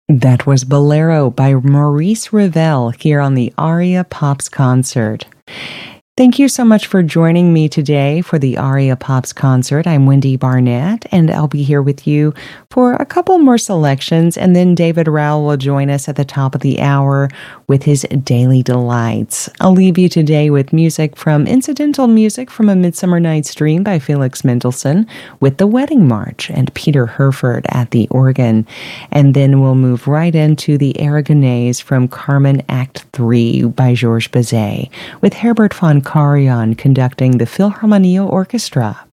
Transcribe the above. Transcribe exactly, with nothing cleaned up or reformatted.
That was Bolero by Maurice Ravel here on the Aria Pops concert. Thank you so much for joining me today for the Aria Pops concert. I'm Wendy Barnett, and I'll be here with you for a couple more selections, and then David Rowell will join us at the top of the hour with his Daily Delights. I'll leave you today with music from incidental music from A Midsummer Night's Dream by Felix Mendelssohn with the Wedding March and Peter Herford at the organ. And then we'll move right into the Aragonese from Carmen Act three by Georges Bizet with Herbert von Karajan conducting the Philharmonia Orchestra.